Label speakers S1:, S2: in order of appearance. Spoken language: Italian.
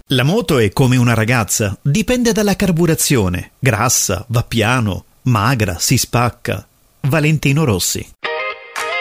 S1: La moto è come una ragazza, dipende dalla carburazione. Grassa, va piano, magra, si spacca. Valentino Rossi.